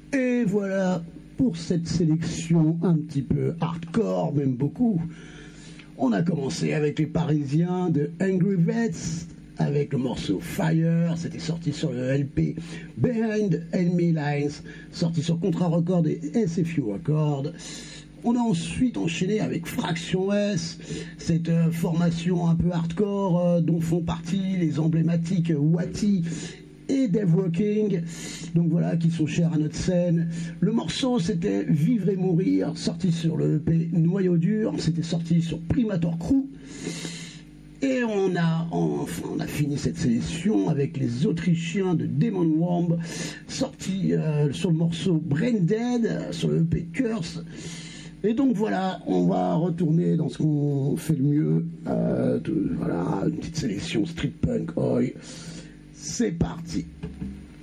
Et voilà pour cette sélection un petit peu hardcore, même beaucoup. On a commencé avec les Parisiens de Angry Vets, avec le morceau Fire, c'était sorti sur le LP Behind Enemy Lines, sorti sur Contra Records et SFU Records. On a ensuite enchaîné avec Fraction S, cette formation un peu hardcore dont font partie les emblématiques Watty et Dave Walking, donc voilà, qui sont chers à notre scène. Le morceau c'était Vivre et Mourir, sorti sur le EP Noyau Dur, c'était sorti sur Primator Crew. Et on a fini cette sélection avec les Autrichiens de Demon Worm, sortis sur le morceau Brain Dead, sur le EP Curse. Et donc voilà, on va retourner dans ce qu'on fait le mieux. Voilà, une petite sélection street punk, oi. C'est parti.